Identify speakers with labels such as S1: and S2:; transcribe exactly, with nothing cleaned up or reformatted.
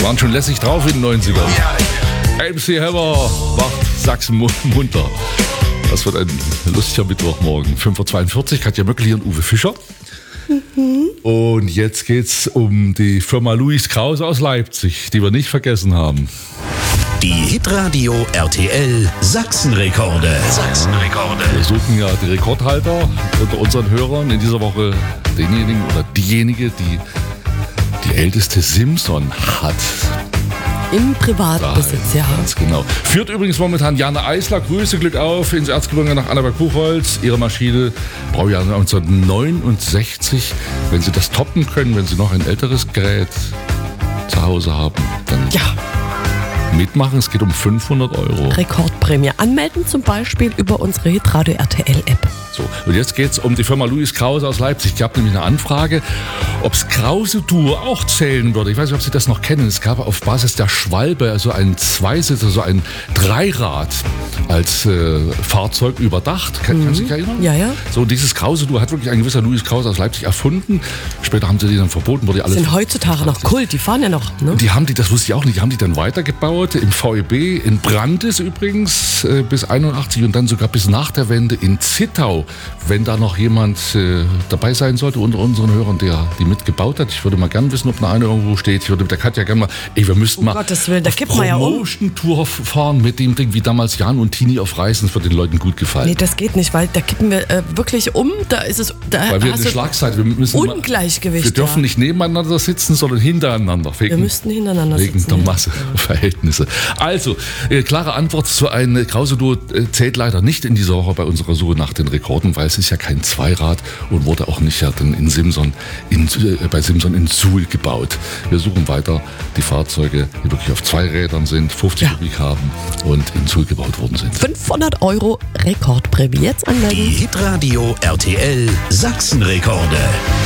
S1: waren schon lässig drauf in den neunzigern. M C Hammer macht Sachsen munter. Das wird ein lustiger Mittwochmorgen. fünf Uhr zweiundvierzig, Katja Möckel hier und Uwe Fischer. Mhm. Und jetzt geht's um die Firma Louis Krause aus Leipzig, die wir nicht vergessen haben.
S2: Die Hitradio R T L Sachsenrekorde. Sachsenrekorde.
S1: Wir suchen ja die Rekordhalter unter unseren Hörern. In dieser Woche denjenigen oder diejenige, die die älteste Simson hat.
S3: Im Privatbesitz, ja.
S1: Ganz genau. Führt übrigens momentan Jana Eisler. Grüße, Glück auf ins Erzgebirge nach Annaberg-Buchholz. Ihre Maschine, Baujahr neunzehnhundertneunundsechzig. Wenn Sie das toppen können, wenn Sie noch ein älteres Gerät zu Hause haben, dann
S3: ja.
S1: mitmachen. Es geht um fünfhundert Euro.
S3: Rekordprämie. Anmelden zum Beispiel über unsere Hitradio R T L-App.
S1: So, und jetzt geht es um die Firma Louis Krause aus Leipzig. Ich habe nämlich eine Anfrage, ob es Krause Tour auch zählen würde. Ich weiß nicht, ob Sie das noch kennen. Es gab auf Basis der Schwalbe also einen Zweisitzer, so ein Dreirad als äh, Fahrzeug überdacht. Kann, mhm. Kannst du dich erinnern?
S3: Ja, ja.
S1: So, dieses Krause Tour hat wirklich ein gewisser Louis Krause aus Leipzig erfunden. Später haben sie die dann verboten. Wurde alles
S3: sind heutzutage noch Kult, die fahren ja noch. Ne?
S1: Die haben die, das wusste ich auch nicht, die haben die dann weitergebaut im V E B, in Brandis übrigens äh, bis einundachtzig und dann sogar bis nach der Wende in Zittau. Wenn da noch jemand äh, dabei sein sollte unter unseren Hörern, der die mitgebaut hat. Ich würde mal gerne wissen, ob noch eine irgendwo steht. Ich würde mit der Katja gerne mal, ey, wir müssten
S3: um
S1: mal
S3: Gottes Willen, da
S1: auf
S3: kippt man ja um.
S1: Promotion-Tour fahren mit dem Ding, wie damals Jan und Tini auf Reisen. Das wird den Leuten gut gefallen.
S3: Nee, das geht nicht, weil da kippen wir äh, wirklich um. Da ist es da
S1: weil wir eine Schlagseite, wir müssen
S3: Ungleichgewicht.
S1: Mal, wir dürfen
S3: ja.
S1: nicht nebeneinander sitzen, sondern hintereinander. Wegen,
S3: wir müssten hintereinander
S1: wegen
S3: sitzen.
S1: Wegen der Masseverhältnisse. Ja. Also, äh, klare Antwort zu einem Krause-Duo äh, zählt leider nicht in dieser Woche bei unserer Suche nach den Rekorden, weil es ist ja kein Zweirad und wurde auch nicht ja dann in Simson in, äh, bei Simson in Suhl gebaut. Wir suchen weiter die Fahrzeuge, die wirklich auf zwei Rädern sind, fünfzig Kubik ja. haben und in Suhl gebaut worden sind.
S3: fünfhundert Euro Rekordprämie. Jetzt anmelden.
S2: Die Hitradio R T L Sachsenrekorde.